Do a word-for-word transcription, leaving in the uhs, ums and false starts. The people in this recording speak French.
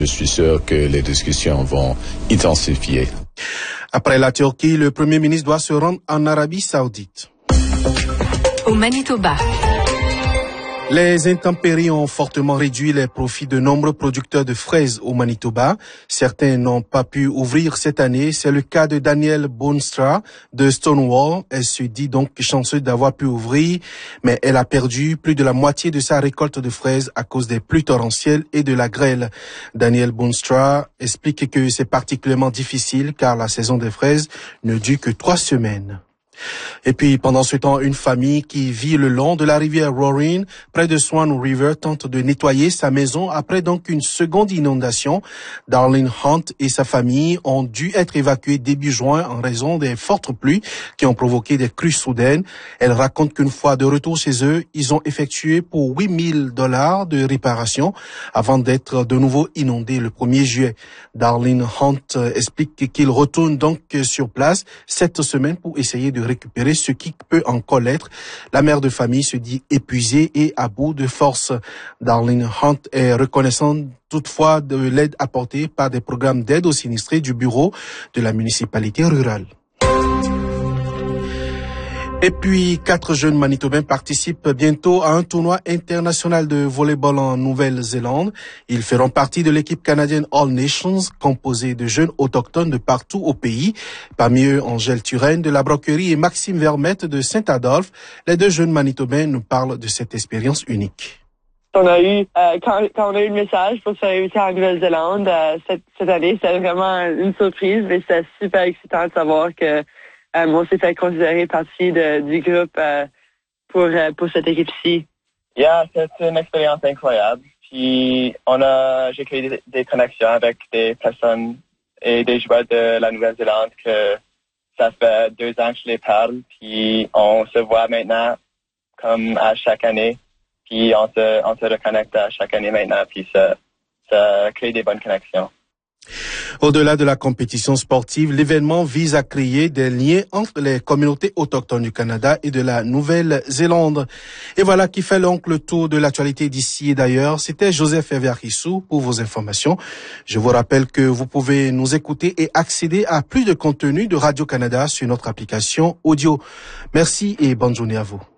Je suis sûr que les discussions vont intensifier. Après la Turquie, le Premier ministre doit se rendre en Arabie Saoudite. Au Manitoba. Les intempéries ont fortement réduit les profits de nombreux producteurs de fraises au Manitoba. Certains n'ont pas pu ouvrir cette année. C'est le cas de Danielle Boonstra de Stonewall. Elle se dit donc chanceuse d'avoir pu ouvrir, mais elle a perdu plus de la moitié de sa récolte de fraises à cause des pluies torrentielles et de la grêle. Danielle Boonstra explique que c'est particulièrement difficile car la saison des fraises ne dure que trois semaines. Et puis, pendant ce temps, une famille qui vit le long de la rivière Roaring, près de Swan River, tente de nettoyer sa maison après donc une seconde inondation. Darlene Hunt et sa famille ont dû être évacués début juin en raison des fortes pluies qui ont provoqué des crues soudaines. Elle raconte qu'une fois de retour chez eux, ils ont effectué pour huit mille dollars de réparation avant d'être de nouveau inondés le premier juillet. Darlene Hunt explique qu'ils retournent donc sur place cette semaine pour essayer de récupérer ce qui peut encore l'être. La mère de famille se dit épuisée et à bout de force. Darlene Hunt est reconnaissante toutefois de l'aide apportée par des programmes d'aide aux sinistrés du bureau de la municipalité rurale. Et puis, quatre jeunes Manitobains participent bientôt à un tournoi international de volleyball en Nouvelle-Zélande. Ils feront partie de l'équipe canadienne All Nations, composée de jeunes autochtones de partout au pays. Parmi eux, Angèle Turenne de la Broquerie et Maxime Vermette de Saint-Adolphe. Les deux jeunes Manitobains nous parlent de cette expérience unique. On a eu, euh, quand, quand on a eu le message pour se réunir en Nouvelle-Zélande euh, cette, cette année, c'était vraiment une surprise, mais c'était super excitant de savoir que Euh, on s'est fait considérer partie de, du groupe euh, pour euh, pour cette équipe-ci. Yeah, c'est une expérience incroyable. Puis on a, j'ai créé des, des connexions avec des personnes et des joueurs de la Nouvelle-Zélande que ça fait deux ans que je les parle. Puis on se voit maintenant comme à chaque année. Puis on se on se reconnecte à chaque année maintenant. Puis ça ça crée des bonnes connexions. Au-delà de la compétition sportive, l'événement vise à créer des liens entre les communautés autochtones du Canada et de la Nouvelle-Zélande. Et voilà qui fait donc le tour de l'actualité d'ici et d'ailleurs. C'était Joseph Eviarissou pour vos informations. Je vous rappelle que vous pouvez nous écouter et accéder à plus de contenu de Radio-Canada sur notre application audio. Merci et bonne journée à vous.